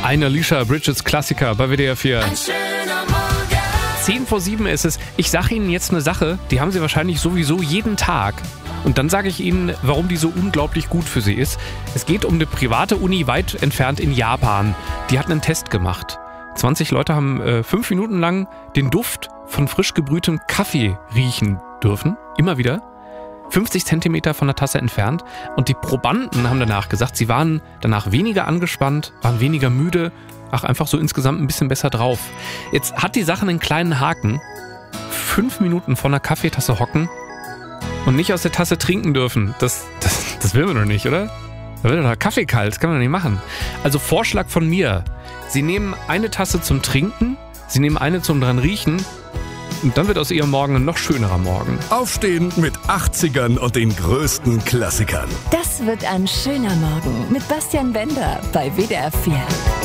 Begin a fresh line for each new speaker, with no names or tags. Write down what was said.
Ein Alicia Bridges Klassiker bei WDR 4. 6:50 ist es. Ich sage Ihnen jetzt eine Sache, die haben Sie wahrscheinlich sowieso jeden Tag. Und dann sage ich Ihnen, warum die so unglaublich gut für Sie ist. Es geht um eine private Uni weit entfernt in Japan. Die hat einen Test gemacht. 20 Leute haben 5 Minuten lang den Duft von frisch gebrühtem Kaffee riechen dürfen. Immer wieder. 50 Zentimeter von der Tasse entfernt. Und die Probanden haben danach gesagt, sie waren danach weniger angespannt, waren weniger müde, einfach so insgesamt ein bisschen besser drauf. Jetzt hat die Sache einen kleinen Haken. 5 Minuten vor einer Kaffeetasse hocken und nicht aus der Tasse trinken dürfen. Das will man doch nicht, oder? Da wird doch Kaffee kalt, das kann man doch nicht machen. Also Vorschlag von mir. Sie nehmen eine Tasse zum Trinken, Sie nehmen eine zum dran riechen und dann wird aus Ihrem Morgen ein noch schönerer Morgen.
Aufstehen mit 80ern und den größten Klassikern.
Das wird ein schöner Morgen mit Bastian Bender bei WDR 4.